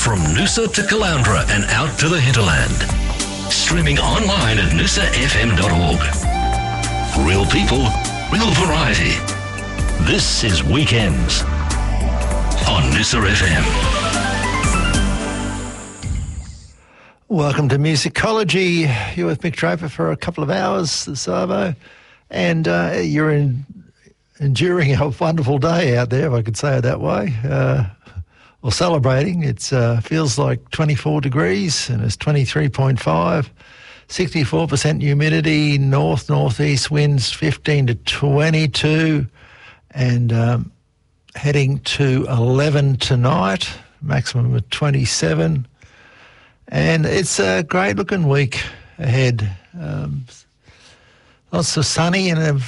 From Noosa to Caloundra and out to the hinterland. Streaming online at noosafm.org. Real people, real variety. This is Weekends on Noosa FM. Welcome to Musicology. You're with Mick Draper for a couple of hours, the Savo, and you're enduring a wonderful day out there, if I could say it that way, or celebrating. It feels like 24 degrees and it's 23.5, 64% humidity, northeast winds 15 to 22, and heading to 11 tonight, maximum of 27. And it's a great-looking week ahead. Lots of sunny and a